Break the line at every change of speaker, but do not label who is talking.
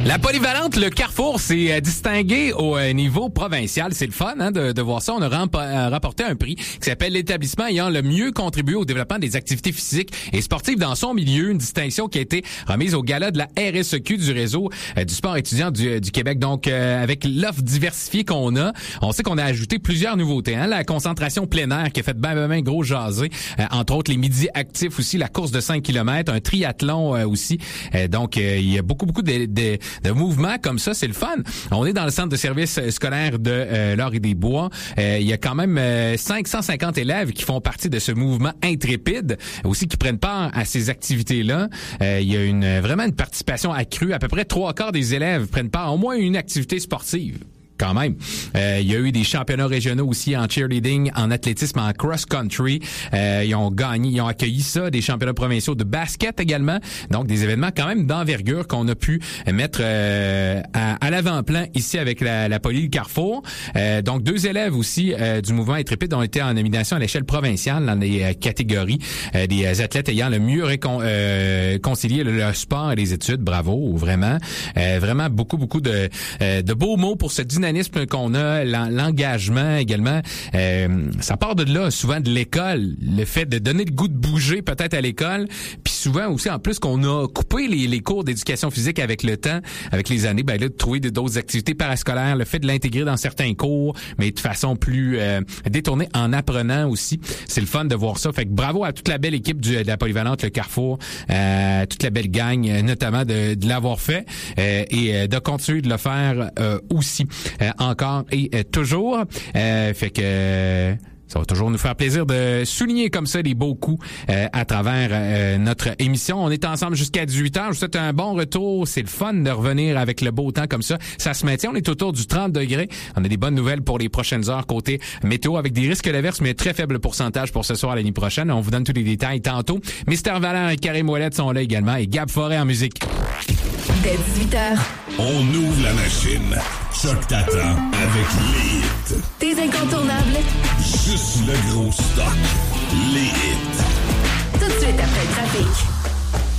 La polyvalente, le Carrefour, s'est distingué au niveau provincial. C'est le fun de voir ça. On a rapporté un prix qui s'appelle l'établissement ayant le mieux contribué au développement des activités physiques et sportives dans son milieu. Une distinction qui a été remise au gala de la RSEQ du réseau du sport étudiant du Québec. Donc, avec l'offre diversifiée qu'on a, on sait qu'on a ajouté plusieurs nouveautés. La concentration plein air qui a fait ben gros jaser. Entre autres, les midis actifs aussi, la course de 5 km, un triathlon aussi. Donc, il y a beaucoup de mouvements comme ça, c'est le fun. On est dans le centre de service scolaire de l'Or et des Bois. Il y a quand même 550 élèves qui font partie de ce mouvement intrépide, aussi qui prennent part à ces activités-là. Il y a vraiment une participation accrue. À peu près 3/4 des élèves prennent part à au moins une activité sportive. Quand même. Il y a eu des championnats régionaux aussi en cheerleading, en athlétisme, en cross-country. Ils ont accueilli ça, des championnats provinciaux de basket également. Donc, des événements quand même d'envergure qu'on a pu mettre à l'avant-plan ici avec la Poly Carrefour. Donc, 2 élèves aussi du mouvement Intrépide ont été en nomination à l'échelle provinciale dans les catégories des athlètes ayant le mieux concilié le sport et les études. Bravo, vraiment. Vraiment beaucoup de beaux mots pour ce dynamisme qu'on a, l'engagement également. Ça part de là, souvent de l'école. Le fait de donner le goût de bouger peut-être à l'école. Puis souvent aussi, en plus, qu'on a coupé les cours d'éducation physique avec le temps, avec les années, ben là, de trouver d'autres activités parascolaires, le fait de l'intégrer dans certains cours, mais de façon plus détournée en apprenant aussi. C'est le fun de voir ça. Fait que bravo à toute la belle équipe de la polyvalente, le Carrefour, toute la belle gang, notamment de l'avoir fait et de continuer de le faire aussi. Encore et toujours. Fait que ça va toujours nous faire plaisir de souligner comme ça les beaux coups à travers notre émission. On est ensemble jusqu'à 18h. Je vous souhaite un bon retour. C'est le fun de revenir avec le beau temps comme ça. Ça se maintient. On est autour du 30 degrés. On a des bonnes nouvelles pour les prochaines heures côté météo avec des risques d'averse, mais très faible pourcentage pour ce soir la nuit prochaine. On vous donne tous les détails tantôt. Mister Valère et Karim Ouellette sont là également et Gab Forêt en musique.
Dès 18h.
On ouvre la machine. Choc t'attend avec les hits.
Tes incontournables.
Juste le gros stock. Les hits.
Tout de suite après le trafic.